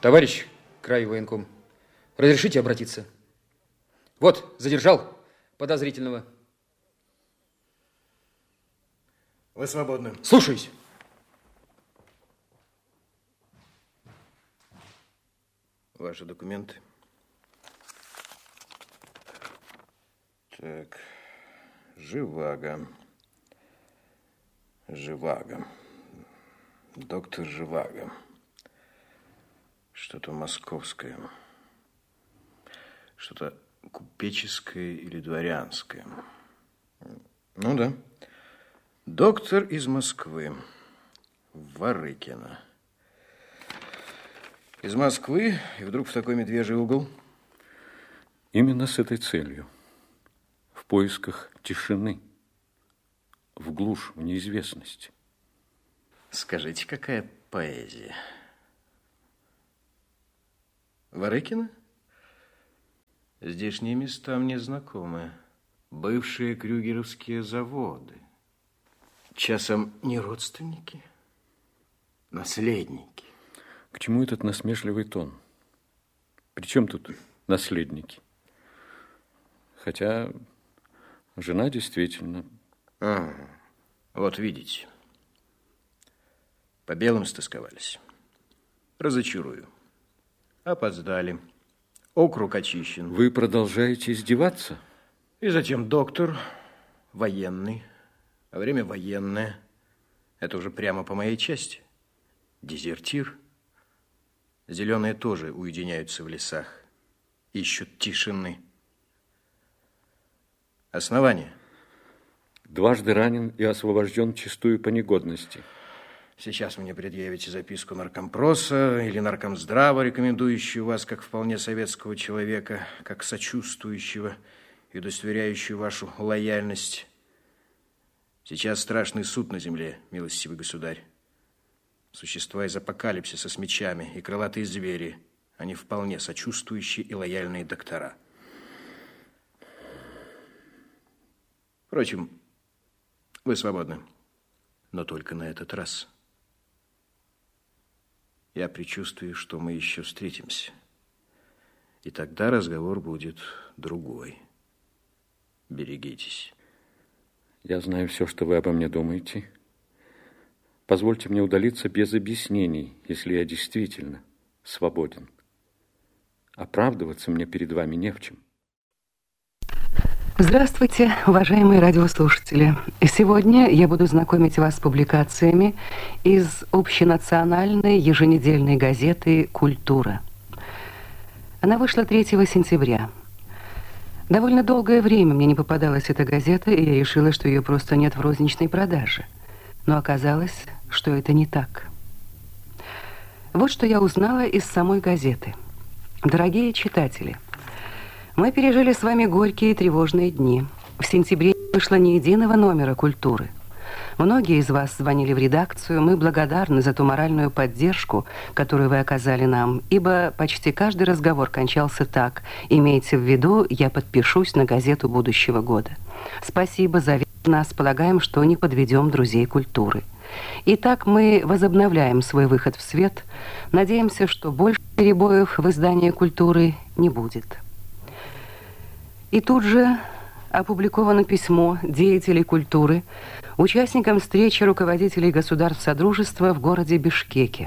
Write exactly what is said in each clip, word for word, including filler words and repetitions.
Товарищ краевой-военком, разрешите обратиться? Вот, задержал подозрительного. Вы свободны. Слушаюсь. Ваши документы. Так, Живаго. Живаго. Доктор Живаго. Что-то московское. Что-то купеческое или дворянское. Ну да. Доктор из Москвы. Ворыкино. Из Москвы и вдруг в такой медвежий угол? Именно с этой целью. В поисках тишины. В глушь, в неизвестность. Скажите, какая поэзия? Ворыкино? Здешние места мне знакомы. Бывшие крюгеровские заводы. Часом не родственники? Наследники? К чему этот насмешливый тон? При чем тут наследники? Хотя жена действительно... А, вот видите. По белым стосковались. Разочарую. Опоздали. Округ очищен. Вы продолжаете издеваться? И затем доктор военный. А время военное. Это уже прямо по моей части. Дезертир. Зеленые тоже уединяются в лесах. Ищут тишины. Основание? Дважды ранен и освобожден чистую по негодности. Сейчас мне предъявите записку наркомпроса или наркомздрава, рекомендующую вас как вполне советского человека, как сочувствующего и удостоверяющую вашу лояльность. Сейчас страшный суд на земле, милостивый государь. Существа из апокалипсиса с мечами и крылатые звери, они вполне сочувствующие и лояльные доктора. Впрочем, вы свободны, но только на этот раз. Я предчувствую, что мы еще встретимся. И тогда разговор будет другой. Берегитесь. Я знаю все, что вы обо мне думаете. Позвольте мне удалиться без объяснений, если я действительно свободен. Оправдываться мне перед вами не в чем. Здравствуйте, уважаемые радиослушатели. Сегодня я буду знакомить вас с публикациями из общенациональной еженедельной газеты «Культура». Она вышла третьего сентября. Довольно долгое время мне не попадалась эта газета, и я решила, что ее просто нет в розничной продаже. Но оказалось, что это не так. Вот что я узнала из самой газеты. Дорогие читатели, мы пережили с вами горькие и тревожные дни. В сентябре не вышло ни единого номера «Культуры». Многие из вас звонили в редакцию. Мы благодарны за ту моральную поддержку, которую вы оказали нам, ибо почти каждый разговор кончался так: имейте в виду, я подпишусь на газету будущего года. Спасибо за веру в нас, полагаем, что не подведем друзей культуры. Итак, мы возобновляем свой выход в свет. Надеемся, что больше перебоев в издании «Культуры» не будет. И тут же опубликовано письмо деятелей культуры участникам встречи руководителей государств Содружества в городе Бишкеке.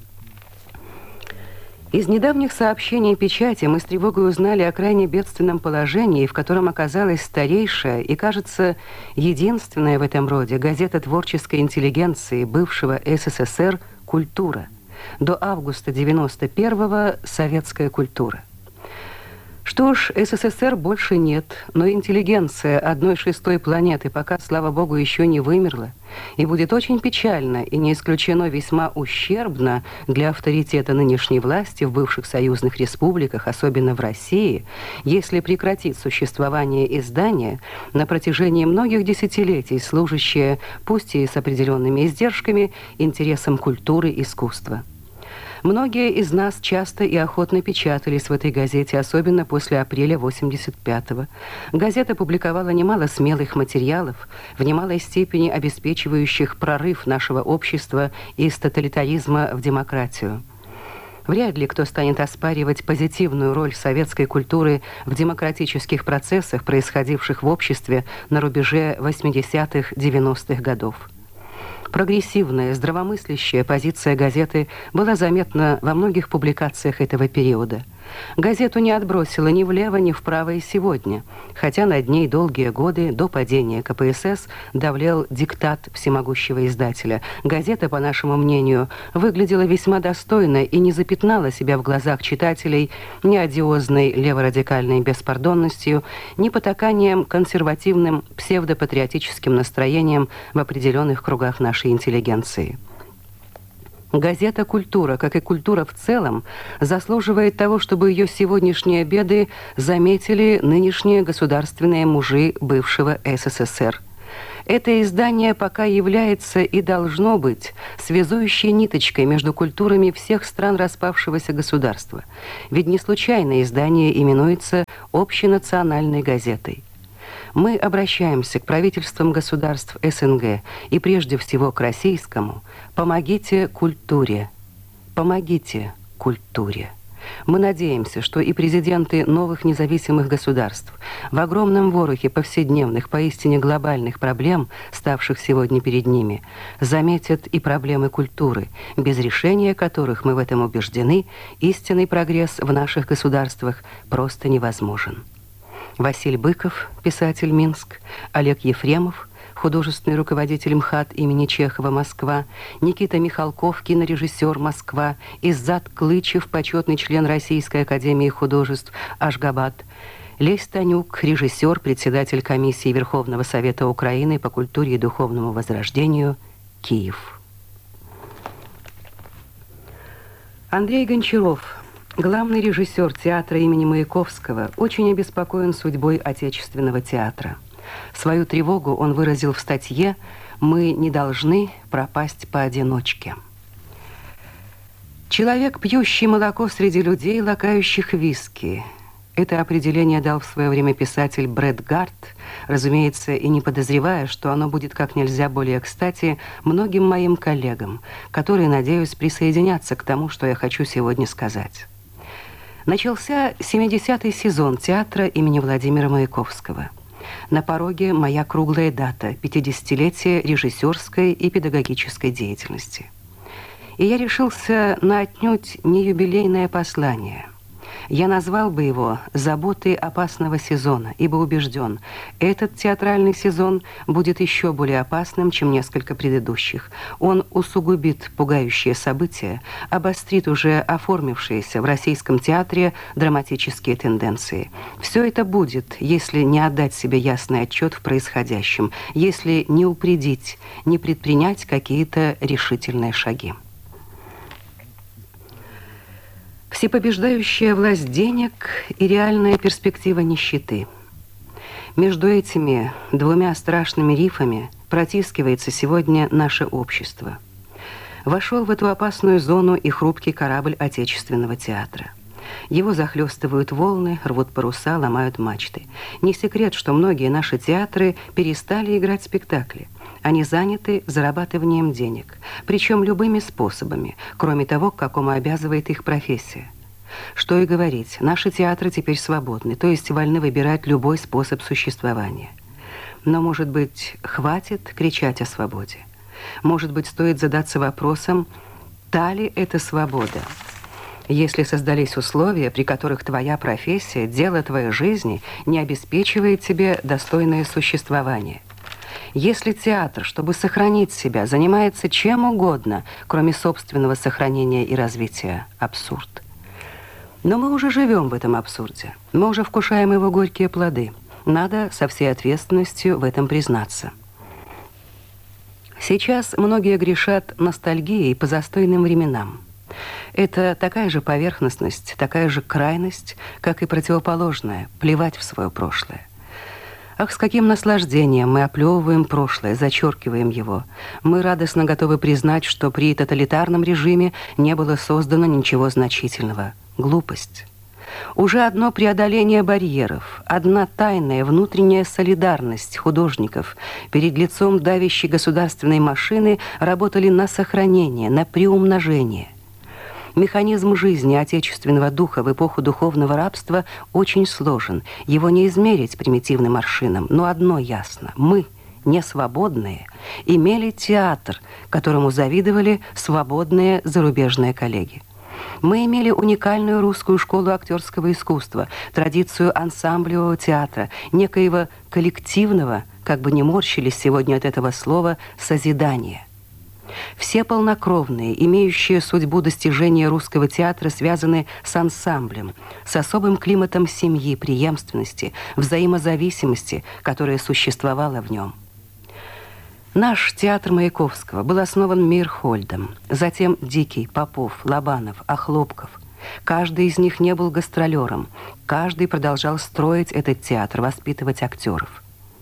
Из недавних сообщений печати мы с тревогой узнали о крайне бедственном положении, в котором оказалась старейшая и, кажется, единственная в этом роде газета творческой интеллигенции бывшего СССР «Культура». До августа девяносто первого «Советская культура». Что ж, СССР больше нет, но интеллигенция одной шестой планеты пока, слава богу, еще не вымерла. И будет очень печально и не исключено весьма ущербно для авторитета нынешней власти в бывших союзных республиках, особенно в России, если прекратит существование издания на протяжении многих десятилетий, служащее, пусть и с определенными издержками, интересам культуры и искусства. Многие из нас часто и охотно печатались в этой газете, особенно после апреля восемьдесят пятого. Газета публиковала немало смелых материалов, в немалой степени обеспечивающих прорыв нашего общества из тоталитаризма в демократию. Вряд ли кто станет оспаривать позитивную роль советской культуры в демократических процессах, происходивших в обществе на рубеже восьмидесятых-девяностых годов. Прогрессивная, здравомыслящая позиция газеты была заметна во многих публикациях этого периода. Газету не отбросило ни влево, ни вправо и сегодня, хотя над ней долгие годы до падения ка пэ эс эс давлел диктат всемогущего издателя. Газета, по нашему мнению, выглядела весьма достойно и не запятнала себя в глазах читателей ни одиозной леворадикальной беспардонностью, ни потаканием консервативным псевдопатриотическим настроением в определенных кругах нашей интеллигенции. Газета «Культура», как и культура в целом, заслуживает того, чтобы ее сегодняшние беды заметили нынешние государственные мужи бывшего эс эс эс эр. Это издание пока является и должно быть связующей ниточкой между культурами всех стран распавшегося государства. Ведь не случайно издание именуется общенациональной газетой. Мы обращаемся к правительствам государств эс эн гэ и прежде всего к российскому. Помогите культуре. Помогите культуре. Мы надеемся, что и президенты новых независимых государств в огромном ворохе повседневных, поистине глобальных проблем, ставших сегодня перед ними, заметят и проблемы культуры, без решения которых, мы в этом убеждены, истинный прогресс в наших государствах просто невозможен. Василий Быков, писатель, Минск, Олег Ефремов, художественный руководитель МХАТ имени Чехова, Москва, Никита Михалков, кинорежиссер, Москва, Иззат Клычев, почетный член Российской академии художеств, Ашгабад, Лесь Танюк, режиссер, председатель комиссии Верховного Совета Украины по культуре и духовному возрождению, Киев. Андрей Гончаров, главный режиссер театра имени Маяковского, очень обеспокоен судьбой отечественного театра. Свою тревогу он выразил в статье «Мы не должны пропасть поодиночке». Человек, пьющий молоко среди людей, лакающих виски. Это определение дал в свое время писатель Брэд Гарт, разумеется, и не подозревая, что оно будет как нельзя более кстати многим моим коллегам, которые, надеюсь, присоединятся к тому, что я хочу сегодня сказать. Начался семидесятый сезон театра имени Владимира Маяковского. На пороге моя круглая дата – пятидесятилетие режиссерской и педагогической деятельности. И я решился на отнюдь не юбилейное послание. Я назвал бы его «Заботы опасного сезона», ибо убежден, этот театральный сезон будет еще более опасным, чем несколько предыдущих. Он усугубит пугающие события, обострит уже оформившиеся в российском театре драматические тенденции. Все это будет, если не отдать себе ясный отчет в происходящем, если не упредить, не предпринять какие-то решительные шаги. Всепобеждающая власть денег и реальная перспектива нищеты. Между этими двумя страшными рифами протискивается сегодня наше общество. Вошел в эту опасную зону и хрупкий корабль отечественного театра. Его захлестывают волны, рвут паруса, ломают мачты. Не секрет, что многие наши театры перестали играть спектакли. Они заняты зарабатыванием денег, причем любыми способами, кроме того, к какому обязывает их профессия. Что и говорить, наши театры теперь свободны, то есть вольны выбирать любой способ существования. Но, может быть, хватит кричать о свободе? Может быть, стоит задаться вопросом, та ли это свобода? Если создались условия, при которых твоя профессия, дело твоей жизни не обеспечивает тебе достойное существование. Если театр, чтобы сохранить себя, занимается чем угодно, кроме собственного сохранения и развития, абсурд. Но мы уже живем в этом абсурде. Мы уже вкушаем его горькие плоды. Надо со всей ответственностью в этом признаться. Сейчас многие грешат ностальгией по застойным временам. Это такая же поверхностность, такая же крайность, как и противоположная – плевать в свое прошлое. Ах, с каким наслаждением мы оплевываем прошлое, зачеркиваем его. Мы радостно готовы признать, что при тоталитарном режиме не было создано ничего значительного. Глупость. Уже одно преодоление барьеров, одна тайная внутренняя солидарность художников перед лицом давящей государственной машины работали на сохранение, на приумножение. Механизм жизни отечественного духа в эпоху духовного рабства очень сложен. Его не измерить примитивным аршином, но одно ясно. Мы, не свободные, имели театр, которому завидовали свободные зарубежные коллеги. Мы имели уникальную русскую школу актерского искусства, традицию ансамблевого театра, некоего коллективного, как бы не морщились сегодня от этого слова, созидания. Все полнокровные, имеющие судьбу достижения русского театра, связаны с ансамблем, с особым климатом семьи, преемственности, взаимозависимости, которая существовала в нем. Наш театр Маяковского был основан Мейерхольдом, затем Дикий, Попов, Лобанов, Охлопков. Каждый из них не был гастролером, каждый продолжал строить этот театр, воспитывать актеров.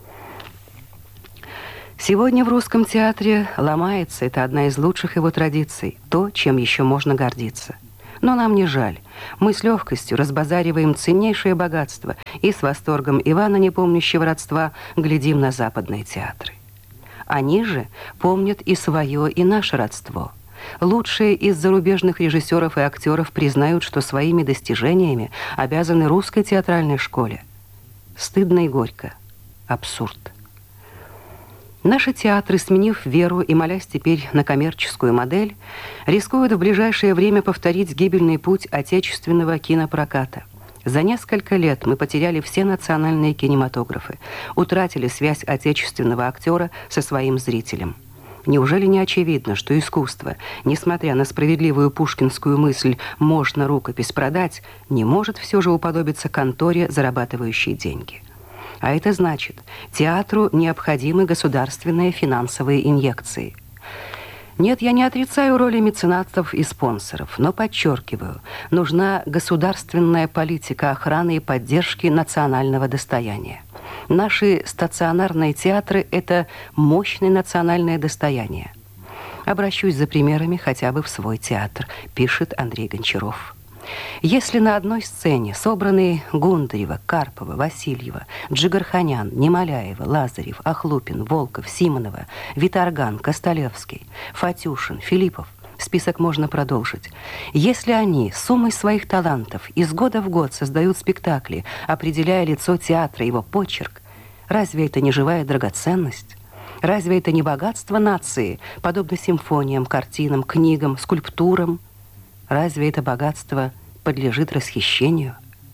Сегодня в русском театре ломается, это одна из лучших его традиций, то, чем еще можно гордиться. Но нам не жаль. Мы с легкостью разбазариваем ценнейшее богатство и с восторгом Ивана, не помнящего родства, глядим на западные театры. Они же помнят и свое, и наше родство. Лучшие из зарубежных режиссеров и актеров признают, что своими достижениями обязаны русской театральной школе. Стыдно и горько. Абсурд. Наши театры, сменив веру и молясь теперь на коммерческую модель, рискуют в ближайшее время повторить гибельный путь отечественного кинопроката. За несколько лет мы потеряли все национальные кинематографы, утратили связь отечественного актера со своим зрителем. Неужели не очевидно, что искусство, несмотря на справедливую пушкинскую мысль «можно рукопись продать», не может все же уподобиться конторе, зарабатывающей деньги? А это значит, театру необходимы государственные финансовые инъекции. Нет, я не отрицаю роли меценатов и спонсоров, но подчеркиваю, нужна государственная политика охраны и поддержки национального достояния. Наши стационарные театры – это мощное национальное достояние. Обращусь за примерами хотя бы в свой театр, пишет Андрей Гончаров. Если на одной сцене собраны Гундарева, Карпова, Васильева, Джигарханян, Немоляева, Лазарев, Охлупин, Волков, Симонова, Виторган, Костолевский, Фатюшин, Филиппов, список можно продолжить. Если они суммой своих талантов из года в год создают спектакли, определяя лицо театра, его почерк, разве это не живая драгоценность? Разве это не богатство нации, подобно симфониям, картинам, книгам, скульптурам? Разве это богатство подлежит расхищению?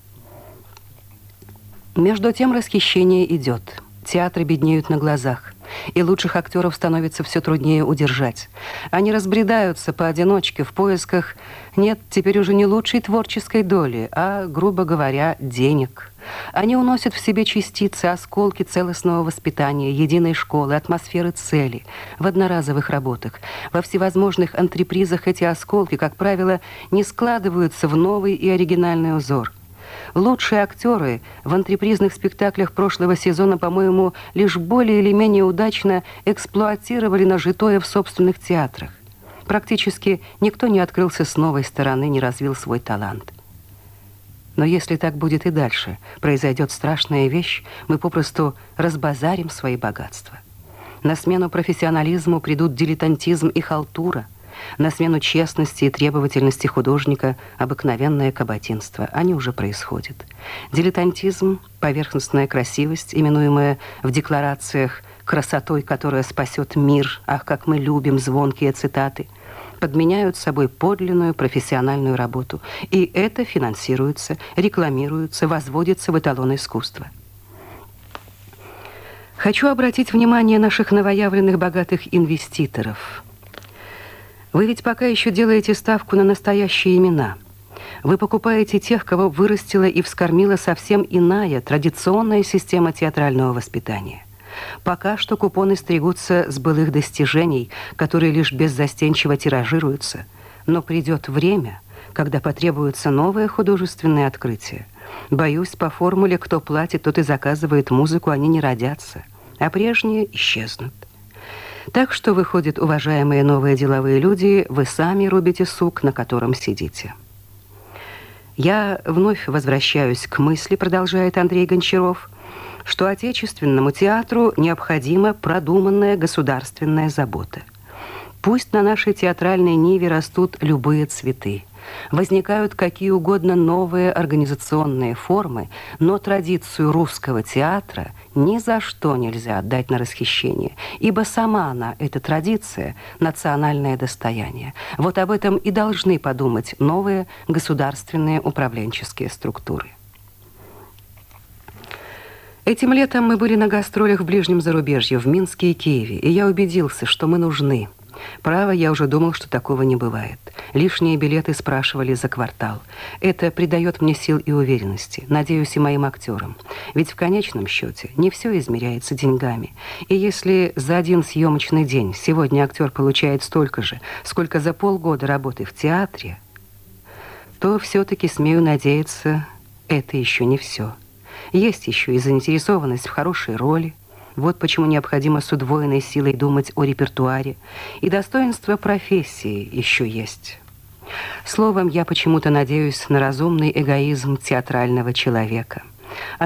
Между тем расхищение идет. Театры беднеют на глазах, и лучших актеров становится все труднее удержать. Они разбредаются поодиночке в поисках, нет, теперь уже не лучшей творческой доли, а, грубо говоря, денег. Они уносят в себе частицы, осколки целостного воспитания, единой школы, атмосферы цели. В одноразовых работах, во всевозможных антрепризах эти осколки, как правило, не складываются в новый и оригинальный узор. Лучшие актеры в антрепризных спектаклях прошлого сезона, по-моему, лишь более или менее удачно эксплуатировали нажитое в собственных театрах. Практически никто не открылся с новой стороны, не развил свой талант. Но если так будет и дальше, произойдет страшная вещь, мы попросту разбазарим свои богатства. На смену профессионализму придут дилетантизм и халтура. На смену честности и требовательности художника обыкновенное кабатинство. Они уже происходят. Дилетантизм, поверхностная красивость, именуемая в декларациях красотой, которая спасет мир, ах, как мы любим звонкие цитаты, подменяют собой подлинную профессиональную работу. И это финансируется, рекламируется, возводится в эталон искусства. Хочу обратить внимание наших новоявленных богатых инвеститоров. Вы ведь пока еще делаете ставку на настоящие имена. Вы покупаете тех, кого вырастила и вскормила совсем иная, традиционная система театрального воспитания. Пока что купоны стригутся с былых достижений, которые лишь беззастенчиво тиражируются. Но придет время, когда потребуются новые художественные открытия. Боюсь, по формуле «кто платит, тот и заказывает музыку» они не родятся, а прежние исчезнут. Так что, выходит, уважаемые новые деловые люди, вы сами рубите сук, на котором сидите. Я вновь возвращаюсь к мысли, продолжает Андрей Гончаров, что отечественному театру необходима продуманная государственная забота. Пусть на нашей театральной ниве растут любые цветы, возникают какие угодно новые организационные формы, но традицию русского театра ни за что нельзя отдать на расхищение, ибо сама она, эта традиция, национальное достояние. Вот об этом и должны подумать новые государственные управленческие структуры. Этим летом мы были на гастролях в ближнем зарубежье, в Минске и Киеве, и я убедился, что мы нужны. Право, я уже думал, что такого не бывает. Лишние билеты спрашивали за квартал. Это придает мне сил и уверенности, надеюсь, и моим актерам. Ведь в конечном счете не все измеряется деньгами. И если за один съемочный день сегодня актер получает столько же, сколько за полгода работы в театре, то все-таки, смею надеяться, это еще не все. Есть еще и заинтересованность в хорошей роли. Вот почему необходимо с удвоенной силой думать о репертуаре. И достоинство профессии еще есть. Словом, я почему-то надеюсь на разумный эгоизм театрального человека.